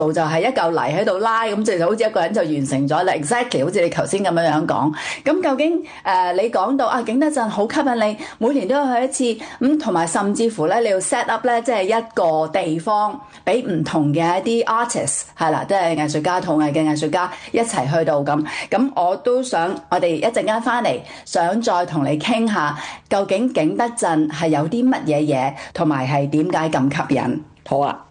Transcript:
就係一嚿泥喺度拉，咁就好似一個人就完成咗啦。Exactly， 好似你頭先咁樣講。咁究竟你講到景德鎮好吸引你，每年都要去一次，咁同埋甚至乎咧，你要 set up 咧，即係一個地方俾唔同嘅一啲 artist 係啦，即係藝術家、陶藝嘅藝術家一齊去到咁。咁我都想我哋一陣間翻嚟，想再同你傾下，究竟景德鎮係有啲乜嘢嘢，同埋係點解咁吸引？ 好啊。